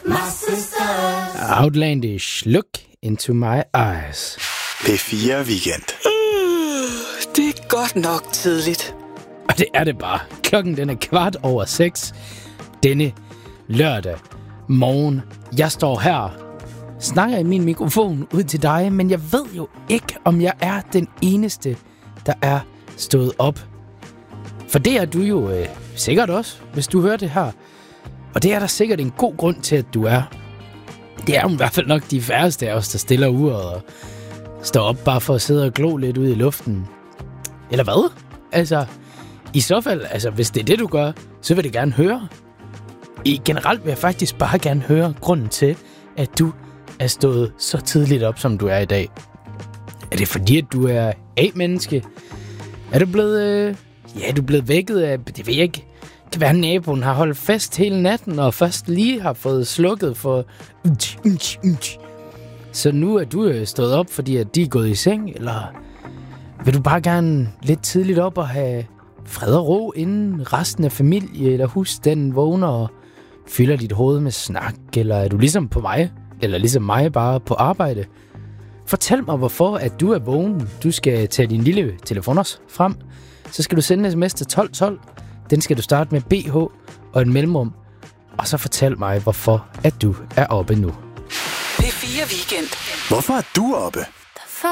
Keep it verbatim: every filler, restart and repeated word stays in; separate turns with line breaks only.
Outlandish, Look Into My Eyes.
P fire Weekend.
Uh, det er godt nok tidligt.
Og det er det bare. Klokken den er kvart over seks. Denne lørdag morgen. Jeg står her, snakker i min mikrofon ud til dig, men jeg ved jo ikke, om jeg er den eneste, der er stået op. For det er du jo øh, sikkert også, hvis du hører det her. Og det er der sikkert en god grund til, at du er. Det er jo i hvert fald nok de færreste af os, der stiller uret og står op bare for at sidde og glo lidt ud i luften. Eller hvad? Altså, i så fald, altså, hvis det er det, du gør, så vil jeg gerne høre. I generelt vil jeg faktisk bare gerne høre grunden til, at du er stået så tidligt op, som du er i dag. Er det fordi, at du er A-menneske? Er du blevet, øh, ja, du er blevet vækket af, det ved jeg ikke. Det kan være, at naboen har holdt fest hele natten, og først lige har fået slukket for... Så nu er du stået op, fordi at de er gået i seng, eller vil du bare gerne lidt tidligt op og have fred og ro, inden resten af familie eller husstanden vågner og fylder dit hoved med snak, eller er du ligesom på mig, eller ligesom mig bare på arbejde? Fortæl mig, hvorfor at du er vågen. Du skal tage din lille telefon også frem, så skal du sende en sms til tolv tolv. Den skal du starte med B H og en mellemrum. Og så fortæl mig, hvorfor at du er oppe nu.
P fire Weekend.
Hvorfor er du oppe?